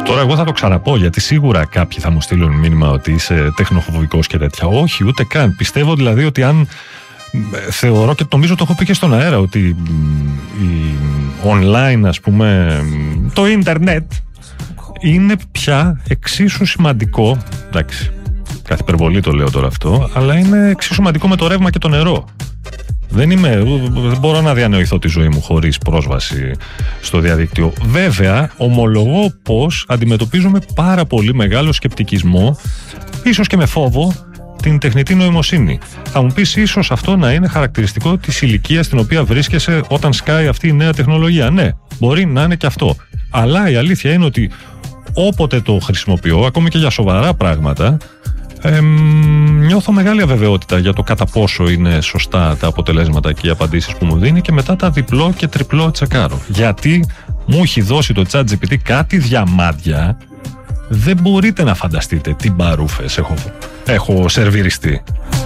Τώρα εγώ θα το ξαναπώ, γιατί σίγουρα κάποιοι θα μου στείλουν μήνυμα ότι είσαι τεχνοφοβικός και τέτοια. Όχι, ούτε καν. Πιστεύω δηλαδή ότι αν θεωρώ, και νομίζω το έχω πει και στον αέρα, ότι η online, ας πούμε, το ίντερνετ είναι πια εξίσου σημαντικό, εντάξει, κάθε υπερβολή το λέω τώρα αυτό, αλλά είναι εξίσου σημαντικό με το ρεύμα και το νερό. Δεν μπορώ να διανοηθώ τη ζωή μου χωρίς πρόσβαση στο διαδίκτυο. Βέβαια, ομολογώ πως αντιμετωπίζουμε πάρα πολύ μεγάλο σκεπτικισμό, ίσως και με φόβο, την τεχνητή νοημοσύνη. Θα μου πεις, ίσως αυτό να είναι χαρακτηριστικό της ηλικίας στην οποία βρίσκεσαι όταν σκάει αυτή η νέα τεχνολογία. Ναι, μπορεί να είναι και αυτό. Αλλά η αλήθεια είναι ότι όποτε το χρησιμοποιώ, ακόμη και για σοβαρά πράγματα, νιώθω μεγάλη αβεβαιότητα για το κατά πόσο είναι σωστά τα αποτελέσματα και οι απαντήσεις που μου δίνει, και μετά τα διπλό και τριπλό τσεκάρω. Γιατί μου έχει δώσει το ChatGPT κάτι διαμάντια, δεν μπορείτε να φανταστείτε τι μπαρούφες έχω σερβιριστεί.